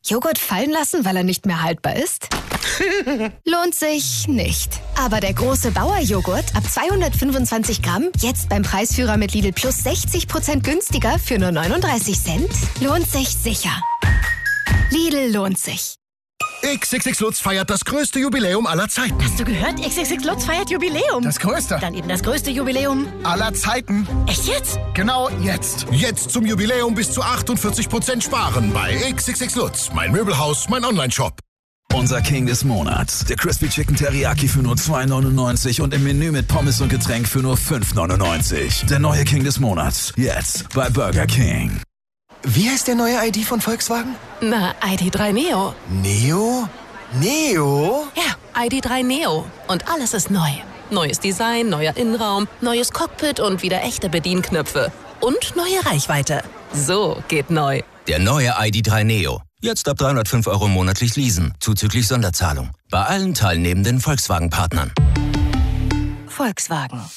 Joghurt fallen lassen, weil er nicht mehr haltbar ist? Lohnt sich nicht. Aber der große Bauer-Joghurt ab 225 Gramm, jetzt beim Preisführer mit Lidl Plus 60% günstiger für nur 39 Cent, lohnt sich sicher. Lidl lohnt sich. XXX Lutz feiert das größte Jubiläum aller Zeiten. Hast du gehört? XXX Lutz feiert Jubiläum. Das größte? Dann eben das größte Jubiläum aller Zeiten. Echt jetzt? Genau jetzt. Jetzt zum Jubiläum bis zu 48% sparen bei XXX Lutz. Mein Möbelhaus, mein Onlineshop. Unser King des Monats. Der Crispy Chicken Teriyaki für nur 2,99 und im Menü mit Pommes und Getränk für nur 5,99. Der neue King des Monats. Jetzt bei Burger King. Wie heißt der neue ID von Volkswagen? Na, ID.3 Neo. Neo? Neo? Ja, ID.3 Neo. Und alles ist neu. Neues Design, neuer Innenraum, neues Cockpit und wieder echte Bedienknöpfe. Und neue Reichweite. So geht neu. Der neue ID.3 Neo. Jetzt ab 305 € monatlich leasen, zuzüglich Sonderzahlung. Bei allen teilnehmenden Volkswagen-Partnern. Volkswagen.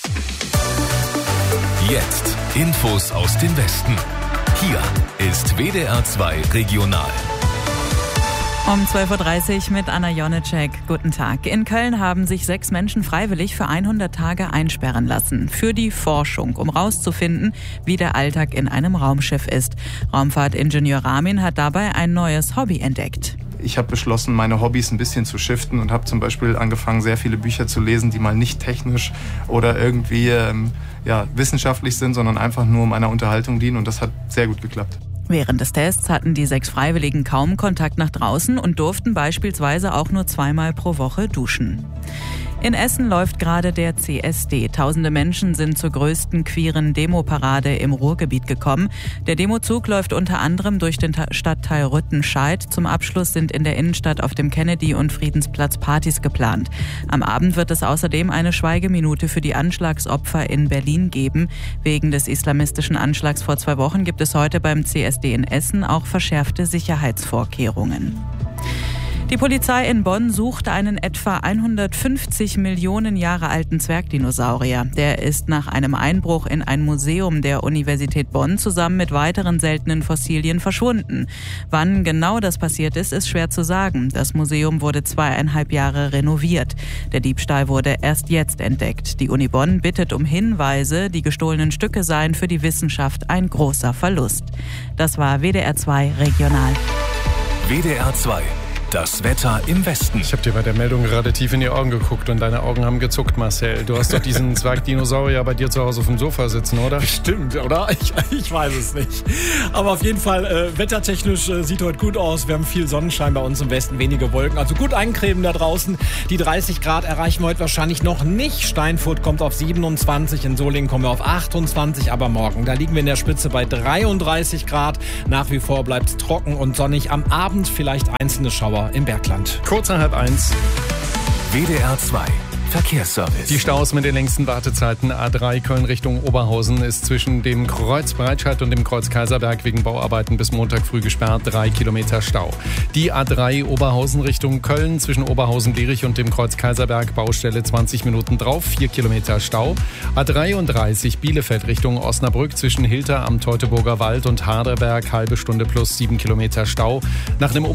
Jetzt Infos aus dem Westen. Hier ist WDR 2 Regional. Um 12.30 Uhr mit Anna Jonecek. Guten Tag. In Köln haben sich 6 Menschen freiwillig für 100 Tage einsperren lassen. Für die Forschung, um rauszufinden, wie der Alltag in einem Raumschiff ist. Raumfahrtingenieur Ramin hat dabei ein neues Hobby entdeckt. Ich habe beschlossen, meine Hobbys ein bisschen zu shiften und habe zum Beispiel angefangen, sehr viele Bücher zu lesen, die mal nicht technisch oder irgendwie wissenschaftlich sind, sondern einfach nur meiner Unterhaltung dienen, und das hat sehr gut geklappt. Während des Tests hatten die 6 Freiwilligen kaum Kontakt nach draußen und durften beispielsweise auch nur 2-mal pro Woche duschen. In Essen läuft gerade der CSD. Tausende Menschen sind zur größten queeren Demoparade im Ruhrgebiet gekommen. Der Demozug läuft unter anderem durch den Stadtteil Rüttenscheid. Zum Abschluss sind in der Innenstadt auf dem Kennedy- und Friedensplatz Partys geplant. Am Abend wird es außerdem eine Schweigeminute für die Anschlagsopfer in Berlin geben. Wegen des islamistischen Anschlags vor 2 Wochen gibt es heute beim CSD in Essen auch verschärfte Sicherheitsvorkehrungen. Die Polizei in Bonn sucht einen etwa 150 Millionen Jahre alten Zwergdinosaurier. Der ist nach einem Einbruch in ein Museum der Universität Bonn zusammen mit weiteren seltenen Fossilien verschwunden. Wann genau das passiert ist schwer zu sagen. Das Museum wurde 2,5 Jahre renoviert. Der Diebstahl wurde erst jetzt entdeckt. Die Uni Bonn bittet um Hinweise. Die gestohlenen Stücke seien für die Wissenschaft ein großer Verlust. Das war WDR 2 Regional. WDR 2. Das Wetter im Westen. Ich habe dir bei der Meldung gerade tief in die Augen geguckt und deine Augen haben gezuckt, Marcel. Du hast doch diesen Zwergdinosaurier bei dir zu Hause auf dem Sofa sitzen, oder? Stimmt, oder? Ich weiß es nicht. Aber auf jeden Fall, wettertechnisch sieht heute gut aus. Wir haben viel Sonnenschein bei uns im Westen, wenige Wolken. Also gut eincremen da draußen. Die 30 Grad erreichen wir heute wahrscheinlich noch nicht. Steinfurt kommt auf 27, in Solingen kommen wir auf 28. Aber morgen, da liegen wir in der Spitze bei 33 Grad. Nach wie vor bleibt es trocken und sonnig. Am Abend vielleicht einzelne Schauer im Bergland. Kurz nach 1:30. WDR 2 Verkehrsservice. Die Staus mit den längsten Wartezeiten. A3 Köln Richtung Oberhausen ist zwischen dem Kreuz Breitscheid und dem Kreuz Kaiserberg wegen Bauarbeiten bis Montag früh gesperrt. 3 Kilometer Stau. Die A3 Oberhausen Richtung Köln zwischen Oberhausen-Lierich und dem Kreuz Kaiserberg. Baustelle 20 Minuten drauf. 4 Kilometer Stau. A33 Bielefeld Richtung Osnabrück zwischen Hilter am Teutoburger Wald und Harderberg. Halbe Stunde plus 7 Kilometer Stau. Nach einem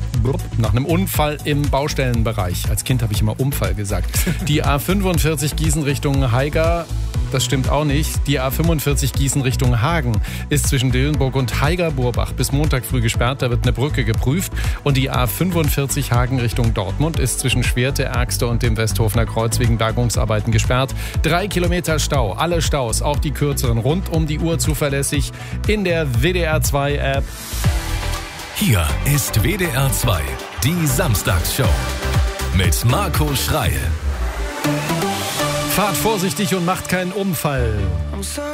Unfall im Baustellenbereich. Als Kind habe ich immer Unfall gesagt. Die A45 Gießen Richtung Haiger, das stimmt auch nicht. Die A45 Gießen Richtung Hagen ist zwischen Dillenburg und Haiger-Burbach bis Montag früh gesperrt. Da wird eine Brücke geprüft. Und die A45 Hagen Richtung Dortmund ist zwischen Schwerte, Ergste und dem Westhofener Kreuz wegen Bergungsarbeiten gesperrt. 3 Kilometer Stau. Alle Staus, auch die kürzeren, rund um die Uhr zuverlässig in der WDR 2 App. Hier ist WDR 2, die Samstagsshow mit Marco Schreil. Fahrt vorsichtig und macht keinen Unfall.